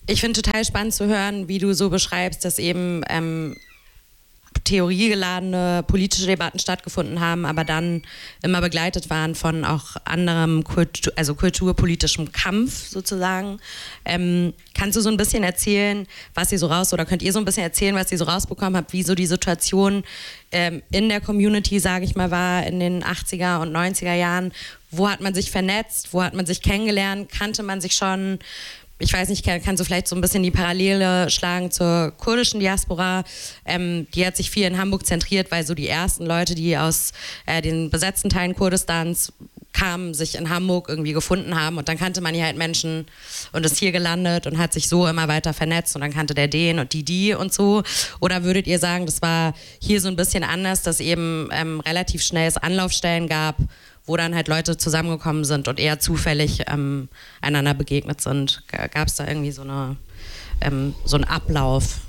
Ich finde total spannend zu hören, wie du so beschreibst, dass eben theoriegeladene politische Debatten stattgefunden haben, aber dann immer begleitet waren von auch anderem kulturpolitischem Kampf sozusagen. Kannst du so ein bisschen erzählen, oder könnt ihr so ein bisschen erzählen, was ihr so rausbekommen habt, wie so die Situation in der Community, sage ich mal, war in den 80er und 90er Jahren? Wo hat man sich vernetzt? Wo hat man sich kennengelernt? Kannte man sich schon? Ich weiß nicht, kannst du vielleicht so ein bisschen die Parallele schlagen zur kurdischen Diaspora? Die hat sich viel in Hamburg zentriert, weil so die ersten Leute, die aus den besetzten Teilen Kurdistans kamen, sich in Hamburg irgendwie gefunden haben. Und dann kannte man hier halt Menschen und ist hier gelandet und hat sich so immer weiter vernetzt. Und dann kannte der den und die und so. Oder würdet ihr sagen, das war hier so ein bisschen anders, dass eben relativ schnell es Anlaufstellen gab, wo dann halt Leute zusammengekommen sind und eher zufällig einander begegnet sind? Gab es da irgendwie so einen Ablauf?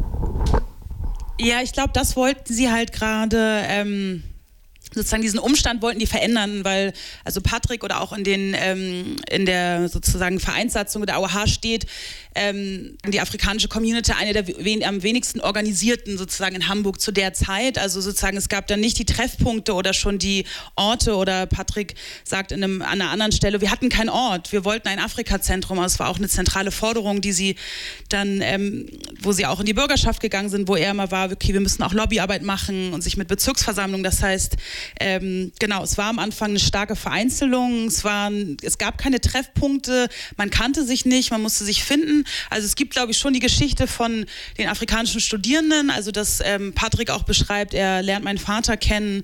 Ja, ich glaube, das wollten sie halt gerade, sozusagen diesen Umstand wollten die verändern, weil also Patrick oder auch in der sozusagen Vereinssatzung der AOH steht, die afrikanische Community eine der am wenigsten organisierten sozusagen in Hamburg zu der Zeit. Also sozusagen es gab dann nicht die Treffpunkte oder schon die Orte, oder Patrick sagt an einer anderen Stelle, wir hatten keinen Ort, wir wollten ein Afrika-Zentrum. Das war auch eine zentrale Forderung, die sie dann, wo sie auch in die Bürgerschaft gegangen sind, wo er immer war, okay, wir müssen auch Lobbyarbeit machen und sich mit Bezirksversammlungen, das heißt, genau, es war am Anfang eine starke Vereinzelung, es gab keine Treffpunkte, man kannte sich nicht, man musste sich finden. Also es gibt, glaube ich, schon die Geschichte von den afrikanischen Studierenden, also dass Patrick auch beschreibt, er lernt meinen Vater kennen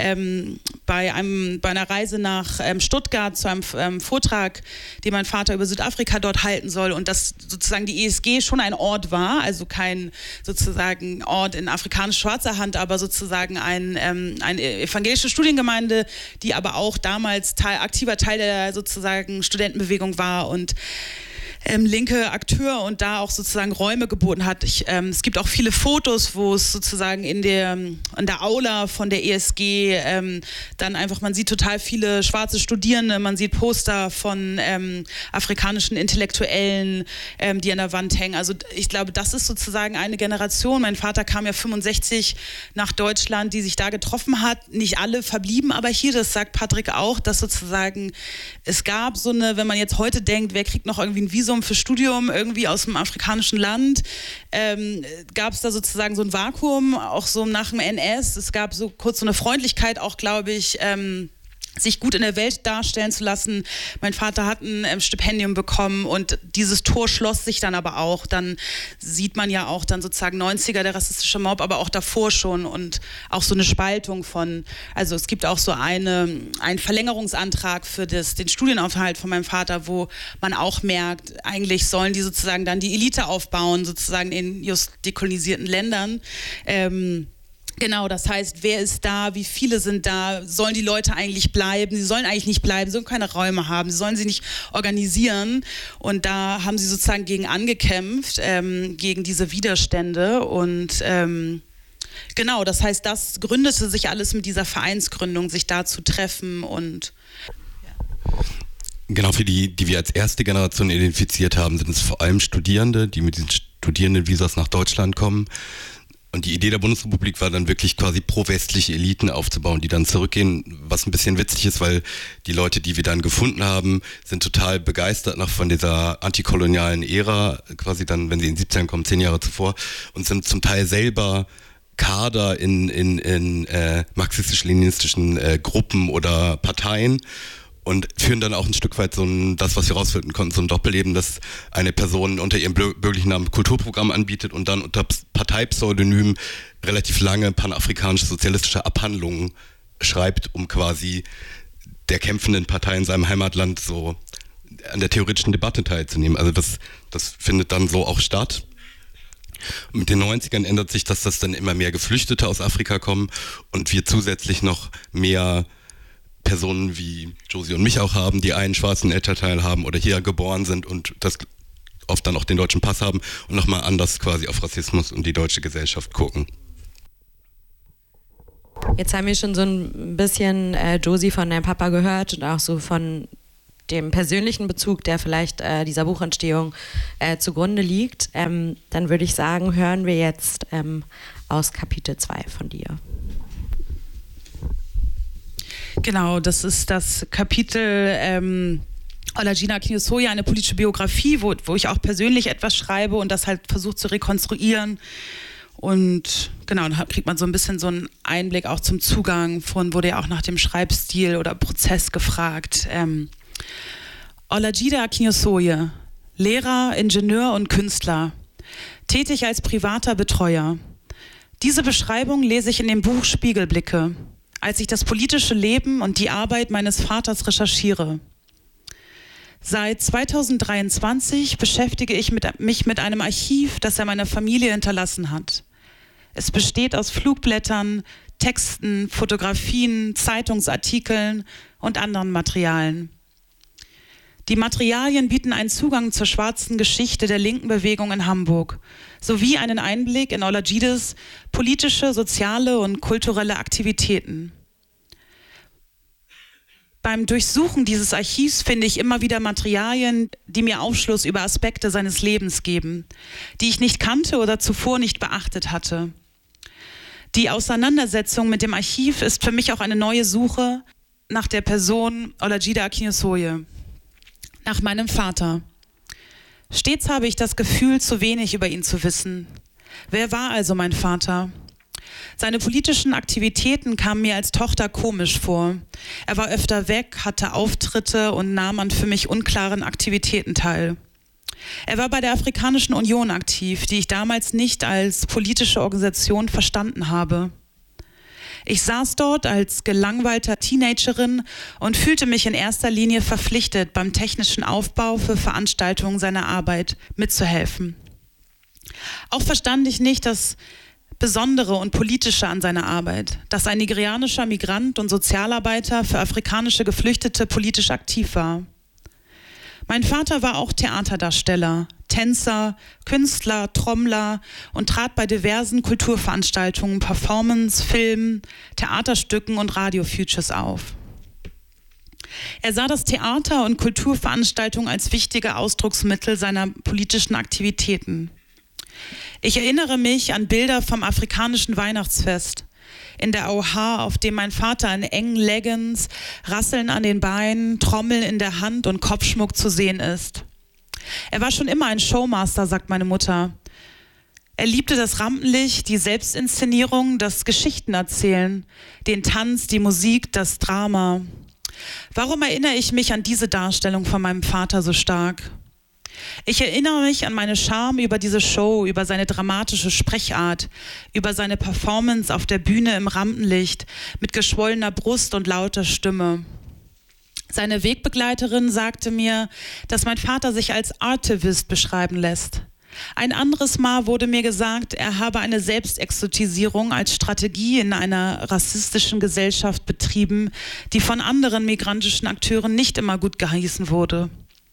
bei einer Reise nach Stuttgart zu einem Vortrag, den mein Vater über Südafrika dort halten soll, und dass sozusagen die ESG schon ein Ort war, also kein sozusagen Ort in afrikanisch-schwarzer Hand, aber sozusagen eine evangelische Studiengemeinde, die aber auch damals aktiver Teil der sozusagen Studentenbewegung war und linke Akteur und da auch sozusagen Räume geboten hat. Es gibt auch viele Fotos, wo es sozusagen in der Aula von der ESG dann einfach, man sieht total viele schwarze Studierende, man sieht Poster von afrikanischen Intellektuellen, die an der Wand hängen. Also ich glaube, das ist sozusagen eine Generation. Mein Vater kam ja 65 nach Deutschland, die sich da getroffen hat. Nicht alle verblieben aber hier, das sagt Patrick auch, dass sozusagen es gab so eine, wenn man jetzt heute denkt, wer kriegt noch irgendwie ein Visum für Studium irgendwie aus dem afrikanischen Land, gab es da sozusagen so ein Vakuum, auch so nach dem NS. Es gab so kurz so eine Freundlichkeit auch, glaube ich, sich gut in der Welt darstellen zu lassen. Mein Vater hat ein Stipendium bekommen und dieses Tor schloss sich dann aber auch. Dann sieht man ja auch dann sozusagen 90er, der rassistische Mob, aber auch davor schon und auch so eine Spaltung von, also es gibt auch so einen Verlängerungsantrag für den Studienaufenthalt von meinem Vater, wo man auch merkt, eigentlich sollen die sozusagen dann die Elite aufbauen, sozusagen in just dekolonisierten Ländern. Genau, das heißt, wer ist da, wie viele sind da, sollen die Leute eigentlich bleiben, sie sollen eigentlich nicht bleiben, sie sollen keine Räume haben, sie sollen sie nicht organisieren, und da haben sie sozusagen gegen angekämpft, gegen diese Widerstände, und genau, das heißt, das gründete sich alles mit dieser Vereinsgründung, sich da zu treffen und ja. Genau, für die wir als erste Generation identifiziert haben, sind es vor allem Studierende, die mit diesen Studierendenvisas nach Deutschland kommen. Und die Idee der Bundesrepublik war dann wirklich quasi pro-westliche Eliten aufzubauen, die dann zurückgehen, was ein bisschen witzig ist, weil die Leute, die wir dann gefunden haben, sind total begeistert noch von dieser antikolonialen Ära, quasi dann, wenn sie in 17 kommen, 10 Jahre zuvor, und sind zum Teil selber Kader in marxistisch-leninistischen Gruppen oder Parteien. Und führen dann auch ein Stück weit das, was wir rausfinden konnten, so ein Doppelleben, dass eine Person unter ihrem bürgerlichen Namen Kulturprogramm anbietet und dann unter Parteipseudonym relativ lange panafrikanische sozialistische Abhandlungen schreibt, um quasi der kämpfenden Partei in seinem Heimatland so an der theoretischen Debatte teilzunehmen. Also das findet dann so auch statt. Und mit den 90ern ändert sich das, dass dann immer mehr Geflüchtete aus Afrika kommen und wir zusätzlich noch mehr Personen wie Josie und mich auch haben, die einen schwarzen Elternteil haben oder hier geboren sind und das oft dann auch den deutschen Pass haben und nochmal anders quasi auf Rassismus und die deutsche Gesellschaft gucken. Jetzt haben wir schon so ein bisschen Josie von deinem Papa gehört und auch so von dem persönlichen Bezug, der vielleicht dieser Buchentstehung zugrunde liegt, dann würde ich sagen, hören wir jetzt aus Kapitel 2 von dir. Genau, das ist das Kapitel Olajide Akinnuoye, eine politische Biografie, wo ich auch persönlich etwas schreibe und das halt versucht zu rekonstruieren. Und genau, dann kriegt man so ein bisschen so einen Einblick auch zum Zugang. Vorhin wurde ja auch nach dem Schreibstil oder Prozess gefragt. Olajide Akinnuoye, Lehrer, Ingenieur und Künstler, tätig als privater Betreuer. Diese Beschreibung lese ich in dem Buch Spiegelblicke, als ich das politische Leben und die Arbeit meines Vaters recherchiere. Seit 2023 beschäftige ich mich mit einem Archiv, das er meiner Familie hinterlassen hat. Es besteht aus Flugblättern, Texten, Fotografien, Zeitungsartikeln und anderen Materialien. Die Materialien bieten einen Zugang zur schwarzen Geschichte der linken Bewegung in Hamburg sowie einen Einblick in Olajides politische, soziale und kulturelle Aktivitäten. Beim Durchsuchen dieses Archivs finde ich immer wieder Materialien, die mir Aufschluss über Aspekte seines Lebens geben, die ich nicht kannte oder zuvor nicht beachtet hatte. Die Auseinandersetzung mit dem Archiv ist für mich auch eine neue Suche nach der Person Olajide Akinnuoye, nach meinem Vater. Stets habe ich das Gefühl, zu wenig über ihn zu wissen. Wer war also mein Vater? Seine politischen Aktivitäten kamen mir als Tochter komisch vor. Er war öfter weg, hatte Auftritte und nahm an für mich unklaren Aktivitäten teil. Er war bei der Afrikanischen Union aktiv, die ich damals nicht als politische Organisation verstanden habe. Ich saß dort als gelangweilter Teenagerin und fühlte mich in erster Linie verpflichtet, beim technischen Aufbau für Veranstaltungen seiner Arbeit mitzuhelfen. Auch verstand ich nicht das Besondere und Politische an seiner Arbeit, dass ein nigerianischer Migrant und Sozialarbeiter für afrikanische Geflüchtete politisch aktiv war. Mein Vater war auch Theaterdarsteller, Tänzer, Künstler, Trommler und trat bei diversen Kulturveranstaltungen, Performance, Filmen, Theaterstücken und Radio-Features auf. Er sah das Theater und Kulturveranstaltungen als wichtige Ausdrucksmittel seiner politischen Aktivitäten. Ich erinnere mich an Bilder vom afrikanischen Weihnachtsfest in der OH, auf dem mein Vater in engen Leggings, Rasseln an den Beinen, Trommel in der Hand und Kopfschmuck zu sehen ist. Er war schon immer ein Showmaster, sagt meine Mutter. Er liebte das Rampenlicht, die Selbstinszenierung, das Geschichtenerzählen, den Tanz, die Musik, das Drama. Warum erinnere ich mich an diese Darstellung von meinem Vater so stark? Ich erinnere mich an meine Scham über diese Show, über seine dramatische Sprechart, über seine Performance auf der Bühne im Rampenlicht mit geschwollener Brust und lauter Stimme. Seine Wegbegleiterin sagte mir, dass mein Vater sich als Artivist beschreiben lässt. Ein anderes Mal wurde mir gesagt, er habe eine Selbstexotisierung als Strategie in einer rassistischen Gesellschaft betrieben, die von anderen migrantischen Akteuren nicht immer gut geheißen wurde.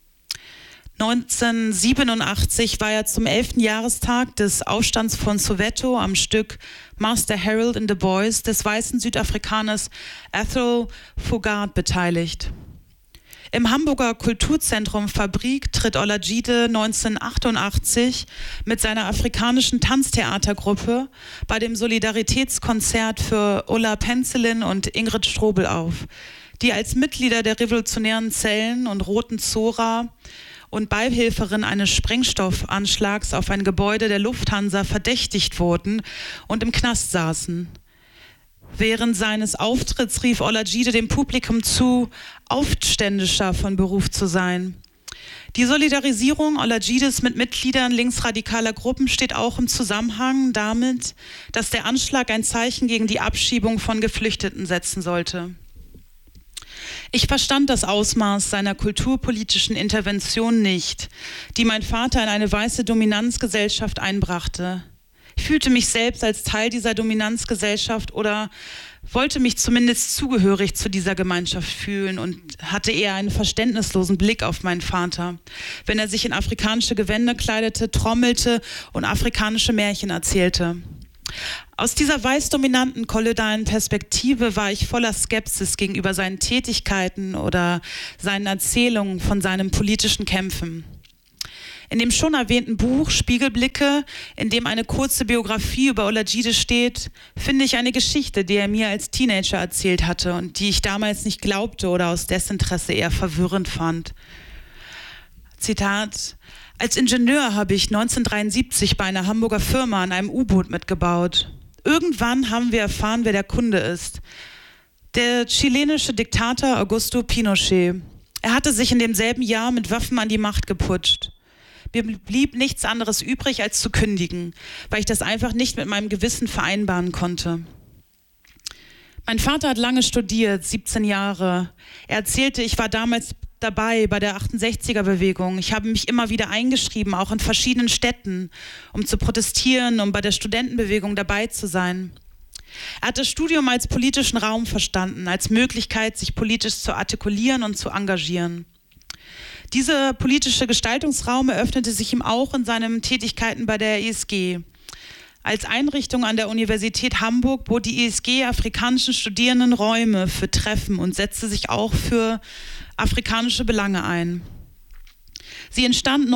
1987 war er zum 11. Jahrestag des Aufstands von Soweto am Stück Master Harold and the Boys des weißen Südafrikaners Athol Fugard beteiligt. Im Hamburger Kulturzentrum Fabrik tritt Olajide 1988 mit seiner afrikanischen Tanztheatergruppe bei dem Solidaritätskonzert für Ulla Pencilin und Ingrid Strobel auf, die als Mitglieder der revolutionären Zellen und Roten Zora und Beihilferin eines Sprengstoffanschlags auf ein Gebäude der Lufthansa verdächtigt wurden und im Knast saßen. Während seines Auftritts rief Olajide dem Publikum zu, aufständischer von Beruf zu sein. Die Solidarisierung Olajides mit Mitgliedern linksradikaler Gruppen steht auch im Zusammenhang damit, dass der Anschlag ein Zeichen gegen die Abschiebung von Geflüchteten setzen sollte. Ich verstand das Ausmaß seiner kulturpolitischen Intervention nicht, die mein Vater in eine weiße Dominanzgesellschaft einbrachte. Ich fühlte mich selbst als Teil dieser Dominanzgesellschaft oder wollte mich zumindest zugehörig zu dieser Gemeinschaft fühlen und hatte eher einen verständnislosen Blick auf meinen Vater, wenn er sich in afrikanische Gewänder kleidete, trommelte und afrikanische Märchen erzählte. Aus dieser weiß-dominanten kolonialen Perspektive war ich voller Skepsis gegenüber seinen Tätigkeiten oder seinen Erzählungen von seinen politischen Kämpfen. In dem schon erwähnten Buch Spiegelblicke, in dem eine kurze Biografie über Olajide steht, finde ich eine Geschichte, die er mir als Teenager erzählt hatte und die ich damals nicht glaubte oder aus Desinteresse eher verwirrend fand. Zitat: Als Ingenieur habe ich 1973 bei einer Hamburger Firma an einem U-Boot mitgebaut. Irgendwann haben wir erfahren, wer der Kunde ist. Der chilenische Diktator Augusto Pinochet. Er hatte sich in demselben Jahr mit Waffen an die Macht geputscht. Mir blieb nichts anderes übrig, als zu kündigen, weil ich das einfach nicht mit meinem Gewissen vereinbaren konnte. Mein Vater hat lange studiert, 17 Jahre. Er erzählte, ich war damals dabei bei der 68er-Bewegung. Ich habe mich immer wieder eingeschrieben, auch in verschiedenen Städten, um zu protestieren, um bei der Studentenbewegung dabei zu sein. Er hat das Studium als politischen Raum verstanden, als Möglichkeit, sich politisch zu artikulieren und zu engagieren. Dieser politische Gestaltungsraum eröffnete sich ihm auch in seinen Tätigkeiten bei der ESG. Als Einrichtung an der Universität Hamburg bot die ESG afrikanischen Studierenden Räume für Treffen und setzte sich auch für afrikanische Belange ein. Sie entstand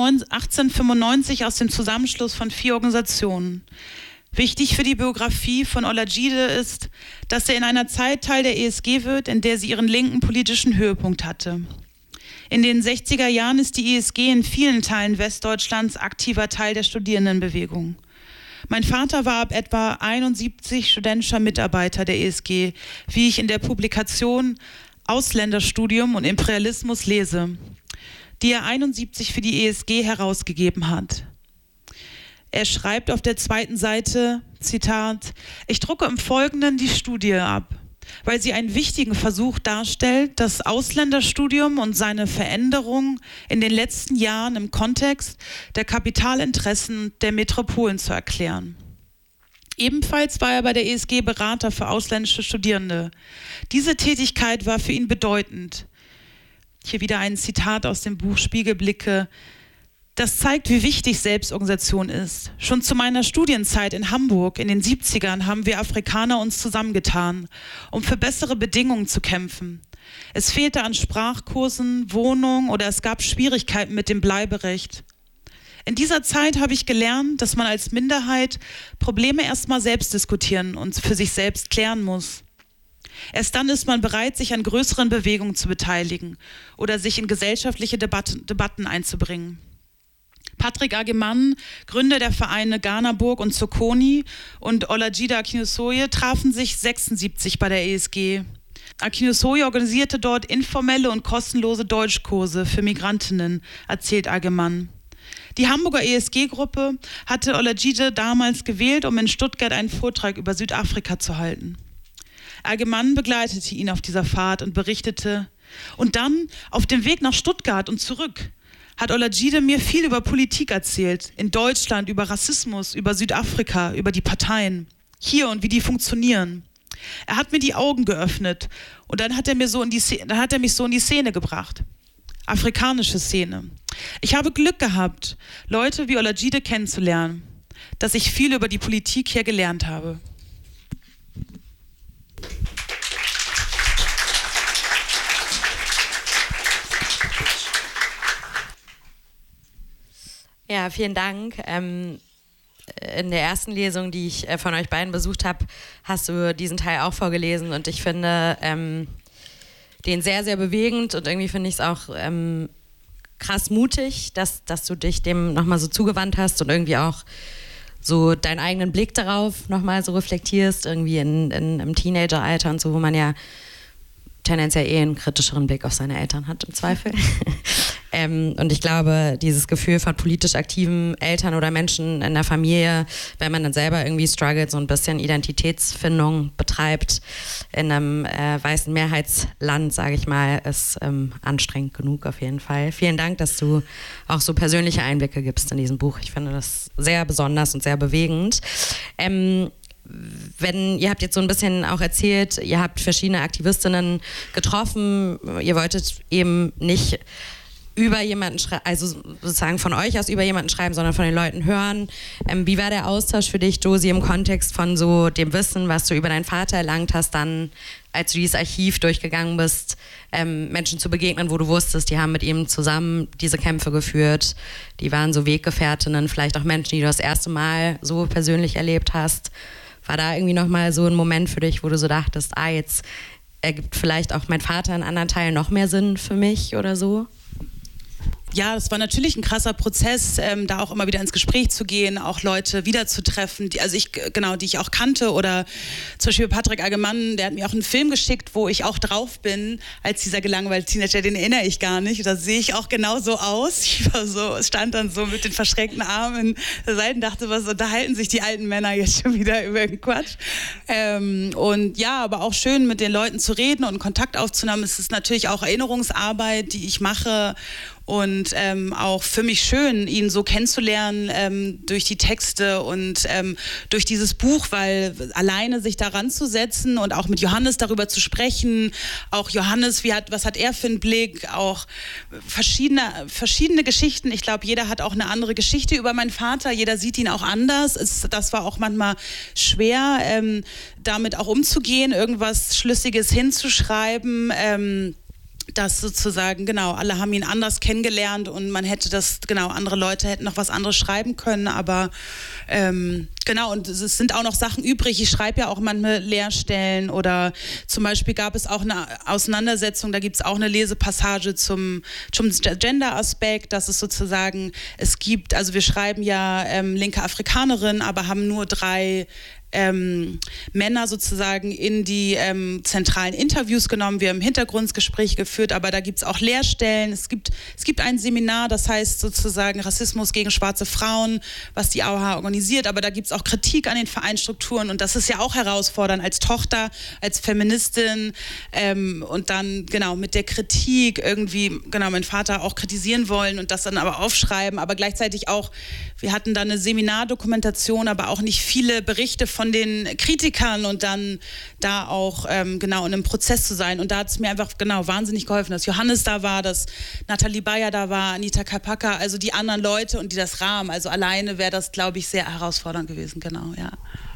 1895 aus dem Zusammenschluss von 4 Organisationen. Wichtig für die Biografie von Olajide ist, dass er in einer Zeit Teil der ESG wird, in der sie ihren linken politischen Höhepunkt hatte. In den 60er Jahren ist die ESG in vielen Teilen Westdeutschlands aktiver Teil der Studierendenbewegung. Mein Vater war ab etwa 71 studentischer Mitarbeiter der ESG, wie ich in der Publikation Ausländerstudium und Imperialismus lese, die er 71 für die ESG herausgegeben hat. Er schreibt auf der 2. Seite, Zitat: Ich drucke im Folgenden die Studie ab, weil sie einen wichtigen Versuch darstellt, das Ausländerstudium und seine Veränderung in den letzten Jahren im Kontext der Kapitalinteressen der Metropolen zu erklären. Ebenfalls war er bei der ESG Berater für ausländische Studierende. Diese Tätigkeit war für ihn bedeutend. Hier wieder ein Zitat aus dem Buch Spiegelblicke. Das zeigt, wie wichtig Selbstorganisation ist. Schon zu meiner Studienzeit in Hamburg in den 70ern haben wir Afrikaner uns zusammengetan, um für bessere Bedingungen zu kämpfen. Es fehlte an Sprachkursen, Wohnungen oder es gab Schwierigkeiten mit dem Bleiberecht. In dieser Zeit habe ich gelernt, dass man als Minderheit Probleme erstmal selbst diskutieren und für sich selbst klären muss. Erst dann ist man bereit, sich an größeren Bewegungen zu beteiligen oder sich in gesellschaftliche Debatten einzubringen. Patrick Agyemang, Gründer der Vereine Ghanaburg und Sokoni, und Olajide Akinnuoye trafen sich 1976 bei der ESG. Akinnuoye organisierte dort informelle und kostenlose Deutschkurse für Migrantinnen, erzählt Agyemang. Die Hamburger ESG-Gruppe hatte Olajide damals gewählt, um in Stuttgart einen Vortrag über Südafrika zu halten. Agyemang begleitete ihn auf dieser Fahrt und berichtete: Und dann, auf dem Weg nach Stuttgart und zurück, hat Olajide mir viel über Politik erzählt, in Deutschland, über Rassismus, über Südafrika, über die Parteien, hier und wie die funktionieren. Er hat mir die Augen geöffnet und dann hat er mich so in die Szene gebracht. Afrikanische Szene. Ich habe Glück gehabt, Leute wie Olajide kennenzulernen, dass ich viel über die Politik hier gelernt habe. Ja, vielen Dank. In der ersten Lesung, die ich von euch beiden besucht habe, hast du diesen Teil auch vorgelesen und ich finde den sehr, sehr bewegend und irgendwie finde ich es auch krass mutig, dass du dich dem nochmal so zugewandt hast und irgendwie auch so deinen eigenen Blick darauf nochmal so reflektierst, irgendwie im Teenageralter und so, wo man ja tendenziell einen kritischeren Blick auf seine Eltern hat, im Zweifel. Und ich glaube, dieses Gefühl von politisch aktiven Eltern oder Menschen in der Familie, wenn man dann selber irgendwie struggelt, so ein bisschen Identitätsfindung betreibt in einem weißen Mehrheitsland, sage ich mal, ist anstrengend genug auf jeden Fall. Vielen Dank, dass du auch so persönliche Einblicke gibst in diesem Buch. Ich finde das sehr besonders und sehr bewegend. Ihr habt jetzt so ein bisschen auch erzählt, ihr habt verschiedene Aktivistinnen getroffen, ihr wolltet eben nicht über jemanden schreiben, also sozusagen von euch aus über jemanden schreiben, sondern von den Leuten hören. Wie war der Austausch für dich, Josie, im Kontext von so dem Wissen, was du über deinen Vater erlangt hast, dann, als du dieses Archiv durchgegangen bist, Menschen zu begegnen, wo du wusstest, die haben mit ihm zusammen diese Kämpfe geführt, die waren so Weggefährtinnen, vielleicht auch Menschen, die du das erste Mal so persönlich erlebt hast. War da irgendwie nochmal so ein Moment für dich, wo du so dachtest, jetzt ergibt vielleicht auch mein Vater in anderen Teilen noch mehr Sinn für mich oder so? Ja, das war natürlich ein krasser Prozess, da auch immer wieder ins Gespräch zu gehen, auch Leute wiederzutreffen, die ich auch kannte, oder zum Beispiel Patrick Algemann, der hat mir auch einen Film geschickt, wo ich auch drauf bin, als dieser gelangweilte Teenager, den erinnere ich gar nicht, da sehe ich auch genau so aus, stand dann so mit den verschränkten Armen in der Seite und dachte, was unterhalten sich die alten Männer jetzt schon wieder über irgendeinen Quatsch, und ja, aber auch schön mit den Leuten zu reden und Kontakt aufzunehmen. Es ist natürlich auch Erinnerungsarbeit, die ich mache. Und auch für mich schön, ihn so kennenzulernen durch die Texte und durch dieses Buch, weil alleine sich daran zu setzen und auch mit Johannes darüber zu sprechen, auch Johannes, was hat er für einen Blick, auch verschiedene Geschichten. Ich glaube, jeder hat auch eine andere Geschichte über meinen Vater, jeder sieht ihn auch anders. Das war auch manchmal schwer, damit auch umzugehen, irgendwas Schlüssiges hinzuschreiben. Das sozusagen, genau, alle haben ihn anders kennengelernt und man hätte andere Leute hätten noch was anderes schreiben können, aber genau, und es sind auch noch Sachen übrig. Ich schreibe ja auch manchmal Leerstellen, oder zum Beispiel gab es auch eine Auseinandersetzung, da gibt es auch eine Lesepassage zum Gender-Aspekt, dass es sozusagen, also wir schreiben ja linke Afrikanerin, aber haben nur 3 Männer sozusagen in die zentralen Interviews genommen. Wir haben Hintergrundgespräche geführt, aber da gibt es auch Leerstellen. Es gibt ein Seminar, das heißt sozusagen Rassismus gegen schwarze Frauen, was die AOH organisiert, aber da gibt es auch Kritik an den Vereinsstrukturen, und das ist ja auch herausfordernd als Tochter, als Feministin, und dann genau mit der Kritik irgendwie, genau, meinen Vater auch kritisieren wollen und das dann aber aufschreiben, aber gleichzeitig auch, wir hatten dann eine Seminardokumentation, aber auch nicht viele Berichte von den Kritikern, und dann da auch genau in einem Prozess zu sein. Und da hat es mir einfach wahnsinnig geholfen, dass Johannes da war, dass Nathalie Bayer da war, Anita Kapaka, also die anderen Leute und die das rahmen. Also alleine wäre das, glaube ich, sehr herausfordernd gewesen, genau, ja.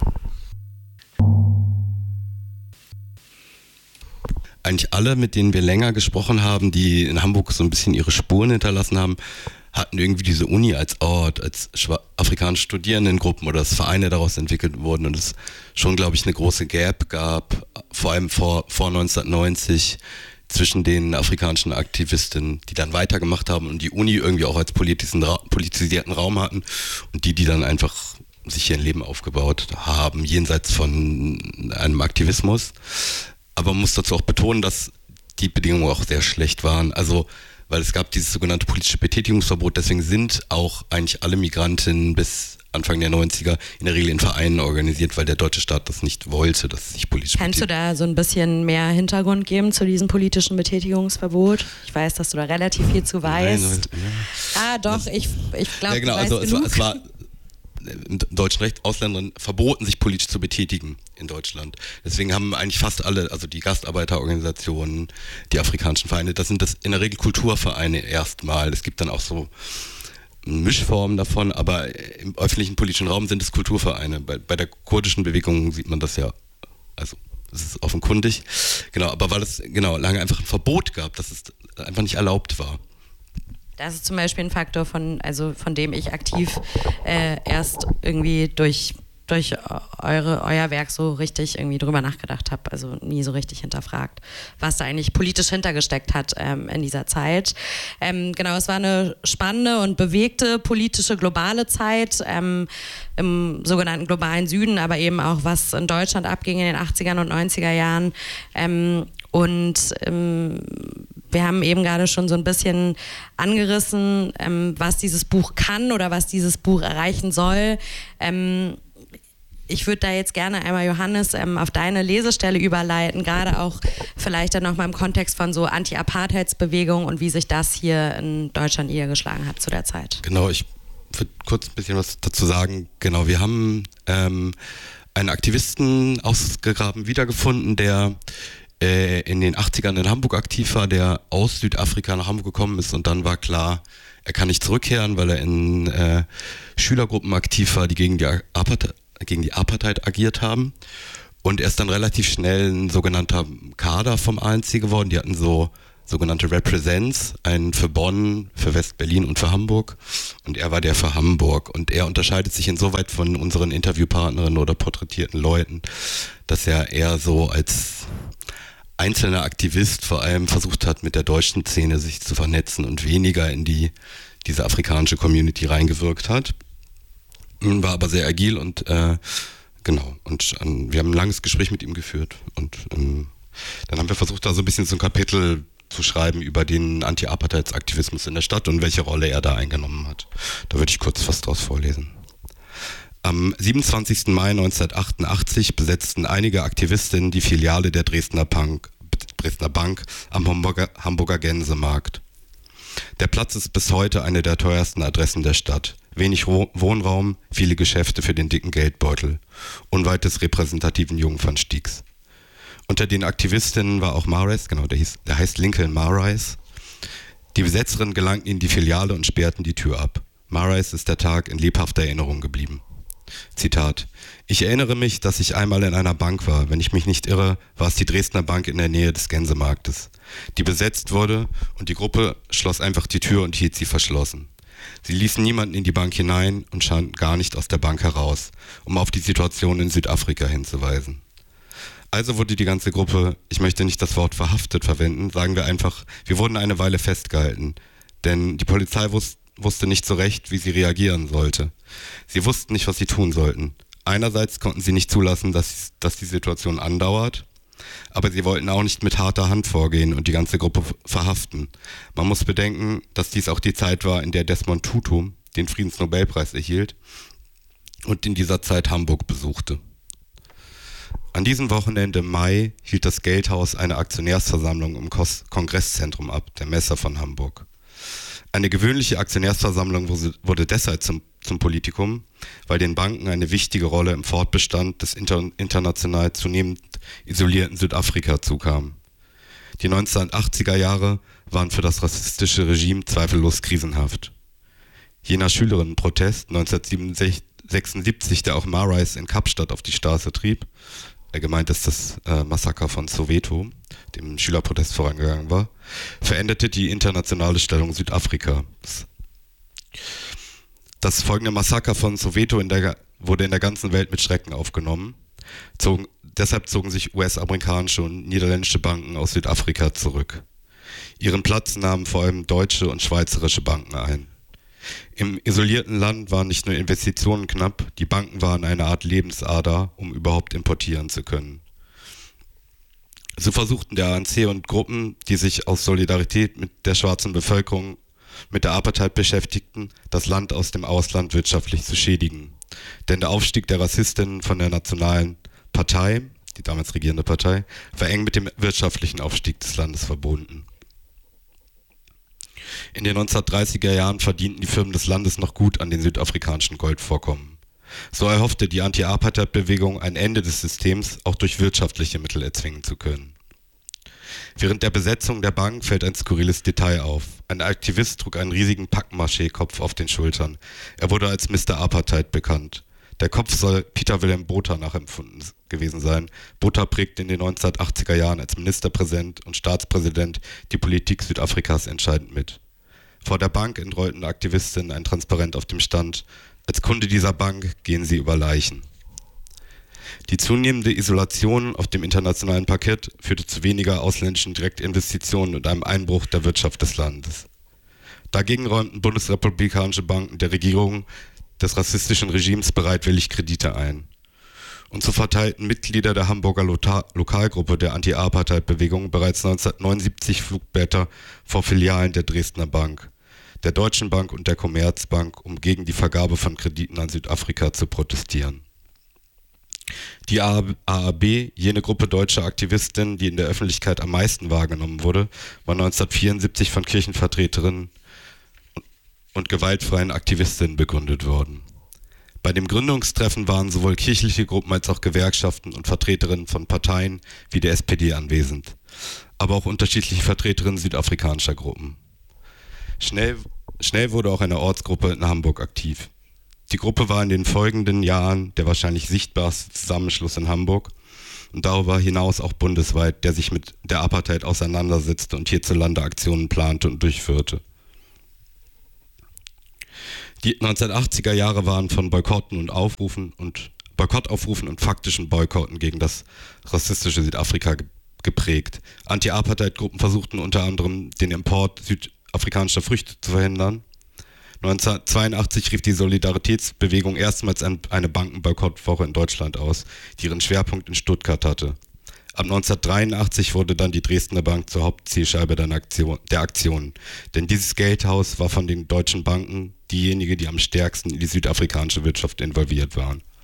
Eigentlich alle, mit denen wir länger gesprochen haben, die in Hamburg so ein bisschen ihre Spuren hinterlassen haben, hatten irgendwie diese Uni als Ort, als afrikanische Studierendengruppen oder dass Vereine daraus entwickelt wurden und es schon, glaube ich, eine große Gap gab, vor allem vor 1990, zwischen den afrikanischen Aktivistinnen, die dann weitergemacht haben und die Uni irgendwie auch als politisierten Raum hatten, und die dann einfach sich ihr Leben aufgebaut haben, jenseits von einem Aktivismus. Aber man muss dazu auch betonen, dass die Bedingungen auch sehr schlecht waren. Also, weil es gab dieses sogenannte politische Betätigungsverbot, deswegen sind auch eigentlich alle Migrantinnen bis Anfang der 90er in der Regel in Vereinen organisiert, weil der deutsche Staat das nicht wollte, dass sich politisch Kannst du da so ein bisschen mehr Hintergrund geben zu diesem politischen Betätigungsverbot? Ich weiß, dass du da relativ viel zu weißt. Nein, doch, ich glaube, ja, genau, also es war im deutschen Recht Ausländern verboten, sich politisch zu betätigen in Deutschland. Deswegen haben eigentlich fast alle, also die Gastarbeiterorganisationen, die afrikanischen Vereine, das sind in der Regel Kulturvereine erstmal. Es gibt dann auch so Mischformen davon, aber im öffentlichen politischen Raum sind es Kulturvereine. Bei der kurdischen Bewegung sieht man das ja, also es ist offenkundig. Genau, aber weil es lange einfach ein Verbot gab, dass es einfach nicht erlaubt war. Das ist zum Beispiel ein Faktor, von dem ich aktiv erst irgendwie durch euer Werk so richtig irgendwie drüber nachgedacht habe, also nie so richtig hinterfragt, was da eigentlich politisch hintergesteckt hat in dieser Zeit. Genau, es war eine spannende und bewegte politische globale Zeit im sogenannten globalen Süden, aber eben auch was in Deutschland abging in den 80er und 90er Jahren. Wir haben eben gerade schon so ein bisschen angerissen, was dieses Buch kann oder was dieses Buch erreichen soll. Ich würde da jetzt gerne einmal, Johannes, auf deine Lesestelle überleiten, gerade auch vielleicht dann nochmal im Kontext von so Anti-Apartheidsbewegung und wie sich das hier in Deutschland niedergeschlagen hat zu der Zeit. Genau, ich würde kurz ein bisschen was dazu sagen. Genau, wir haben einen Aktivisten ausgegraben, wiedergefunden, der in den 80ern in Hamburg aktiv war, der aus Südafrika nach Hamburg gekommen ist und dann war klar, er kann nicht zurückkehren, weil er in Schülergruppen aktiv war, die gegen die Apartheid agiert haben. Und er ist dann relativ schnell ein sogenannter Kader vom ANC geworden. Die hatten so sogenannte Represents, einen für Bonn, für West-Berlin und für Hamburg. Und er war der für Hamburg. Und er unterscheidet sich insoweit von unseren Interviewpartnerinnen oder porträtierten Leuten, dass er eher so als einzelner Aktivist vor allem versucht hat, mit der deutschen Szene sich zu vernetzen und weniger in diese afrikanische Community reingewirkt hat. War aber sehr agil und genau. Und wir haben ein langes Gespräch mit ihm geführt. Und dann haben wir versucht, da so ein bisschen so ein Kapitel zu schreiben über den Anti-Apartheids-Aktivismus in der Stadt und welche Rolle er da eingenommen hat. Da würde ich kurz was draus vorlesen. Am 27. Mai 1988 besetzten einige Aktivistinnen die Filiale der Dresdner Bank am Hamburger Gänsemarkt. Der Platz ist bis heute eine der teuersten Adressen der Stadt. Wenig Wohnraum, viele Geschäfte für den dicken Geldbeutel. Unweit des repräsentativen Jungfernstiegs. Unter den Aktivistinnen war auch Marais, genau, der heißt Lincoln Marais. Die Besetzerinnen gelangten in die Filiale und sperrten die Tür ab. Marais ist der Tag in lebhafter Erinnerung geblieben. Zitat: Ich erinnere mich, dass ich einmal in einer Bank war. Wenn ich mich nicht irre, war es die Dresdner Bank in der Nähe des Gänsemarktes, die besetzt wurde und die Gruppe schloss einfach die Tür und hielt sie verschlossen. Sie ließen niemanden in die Bank hinein und schauten gar nicht aus der Bank heraus, um auf die Situation in Südafrika hinzuweisen. Also wurde die ganze Gruppe, ich möchte nicht das Wort verhaftet verwenden, sagen wir einfach, wir wurden eine Weile festgehalten, denn die Polizei wusste nicht so recht, wie sie reagieren sollte. Sie wussten nicht, was sie tun sollten. Einerseits konnten sie nicht zulassen, dass die Situation andauert, aber sie wollten auch nicht mit harter Hand vorgehen und die ganze Gruppe verhaften. Man muss bedenken, dass dies auch die Zeit war, in der Desmond Tutu den Friedensnobelpreis erhielt und in dieser Zeit Hamburg besuchte. An diesem Wochenende im Mai hielt das Geldhaus eine Aktionärsversammlung im Kongresszentrum ab, der Messe von Hamburg. Eine gewöhnliche Aktionärsversammlung wurde deshalb zum Politikum, weil den Banken eine wichtige Rolle im Fortbestand des international zunehmend isolierten Südafrika zukam. Die 1980er Jahre waren für das rassistische Regime zweifellos krisenhaft. Jener Schülerinnenprotest 1976, der auch Marais in Kapstadt auf die Straße trieb, gemeint ist das Massaker von Soweto, dem Schülerprotest vorangegangen war, veränderte die internationale Stellung Südafrikas. Das folgende Massaker von Soweto wurde in der ganzen Welt mit Schrecken aufgenommen. Deshalb zogen sich US-amerikanische und niederländische Banken aus Südafrika zurück. Ihren Platz nahmen vor allem deutsche und schweizerische Banken ein. Im isolierten Land waren nicht nur Investitionen knapp, die Banken waren eine Art Lebensader, um überhaupt importieren zu können. So versuchten der ANC und Gruppen, die sich aus Solidarität mit der schwarzen Bevölkerung mit der Apartheid beschäftigten, das Land aus dem Ausland wirtschaftlich zu schädigen. Denn der Aufstieg der Rassistinnen von der Nationalen Partei, die damals regierende Partei, war eng mit dem wirtschaftlichen Aufstieg des Landes verbunden. In den 1930er Jahren verdienten die Firmen des Landes noch gut an den südafrikanischen Goldvorkommen. So erhoffte die Anti-Apartheid-Bewegung ein Ende des Systems auch durch wirtschaftliche Mittel erzwingen zu können. Während der Besetzung der Bank fällt ein skurriles Detail auf. Ein Aktivist trug einen riesigen Packmaché-Kopf auf den Schultern. Er wurde als Mr. Apartheid bekannt. Der Kopf soll Peter Willem Botha nachempfunden gewesen sein. Botha prägte in den 1980er Jahren als Ministerpräsident und Staatspräsident die Politik Südafrikas entscheidend mit. Vor der Bank entrollten Aktivistinnen ein Transparent auf dem Stand: Als Kunde dieser Bank gehen sie über Leichen. Die zunehmende Isolation auf dem internationalen Parkett führte zu weniger ausländischen Direktinvestitionen und einem Einbruch der Wirtschaft des Landes. Dagegen räumten bundesrepublikanische Banken der Regierung des rassistischen Regimes bereitwillig Kredite ein. Und so verteilten Mitglieder der Hamburger Lokalgruppe der Anti-Apartheid-Bewegung bereits 1979 Flugblätter vor Filialen der Dresdner Bank, der Deutschen Bank und der Commerzbank, um gegen die Vergabe von Krediten an Südafrika zu protestieren. Die AAB, jene Gruppe deutscher Aktivistinnen, die in der Öffentlichkeit am meisten wahrgenommen wurde, war 1974 von Kirchenvertreterinnen und gewaltfreien Aktivistinnen begründet worden. Bei dem Gründungstreffen waren sowohl kirchliche Gruppen als auch Gewerkschaften und Vertreterinnen von Parteien wie der SPD anwesend, aber auch unterschiedliche Vertreterinnen südafrikanischer Gruppen. Schnell wurde auch eine Ortsgruppe in Hamburg aktiv. Die Gruppe war in den folgenden Jahren der wahrscheinlich sichtbarste Zusammenschluss in Hamburg und darüber hinaus auch bundesweit, der sich mit der Apartheid auseinandersetzte und hierzulande Aktionen plante und durchführte. Die 1980er Jahre waren von Boykottaufrufen und faktischen Boykotten gegen das rassistische Südafrika geprägt. Anti-Apartheid-Gruppen versuchten unter anderem den Import südafrikanischer Früchte zu verhindern. 1982 rief die Solidaritätsbewegung erstmals eine Bankenboykottwoche in Deutschland aus, die ihren Schwerpunkt in Stuttgart hatte. Ab 1983 wurde dann die Dresdner Bank zur Hauptzielscheibe der Aktionen, denn dieses Geldhaus war von den deutschen Banken diejenige, die am stärksten in die südafrikanische Wirtschaft involviert waren.